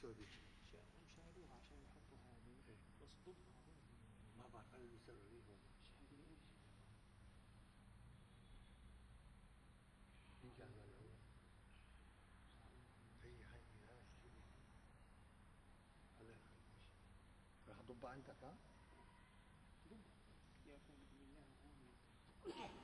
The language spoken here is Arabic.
السعودية؟ هم شالوها عشان يحطوا هذه بس ضدها ما بعرف أنا اللي سبب ليهم. مين كان هذا هو؟ هي هذا السوري. هذا راح أضبها عندك ها؟ ضد يا أخوي بدي إياها هون